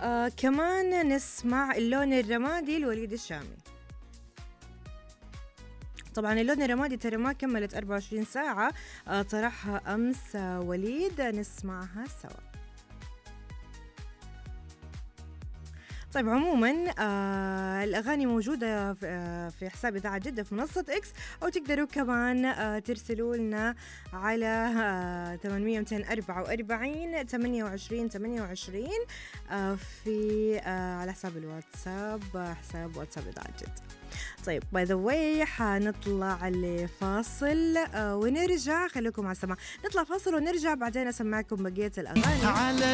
كمان نسمع اللون الرمادي لوليد الشامي. طبعا اللون الرمادي ترى ما كملت 24 ساعة، طرحها أمس وليد، نسمعها سوا. طيب عموما الأغاني موجودة في حساب إذاعة جدة في منصة إكس، أو تقدروا كمان ترسلوا لنا على 800 244 28 28 في على حساب الواتساب، حساب واتساب إذاعة جدة. طيب باي ذا واي حنطلع لفاصل ونرجع، خليكم على السماع. نطلع فاصل ونرجع بعدين أسمعكم بقية الأغاني.